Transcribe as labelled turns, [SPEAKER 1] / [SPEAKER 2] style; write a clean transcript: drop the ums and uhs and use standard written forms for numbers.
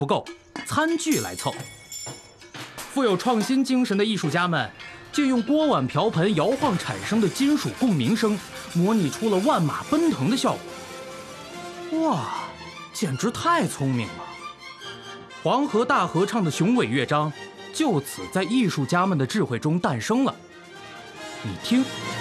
[SPEAKER 1] 不够，餐具来凑。富有创新精神的艺术家们，借用锅碗瓢盆摇晃产生的金属共鸣声，模拟出了万马奔腾的效果。哇，简直太聪明了！黄河大合唱的雄伟乐章，就此在艺术家们的智慧中诞生了。你听。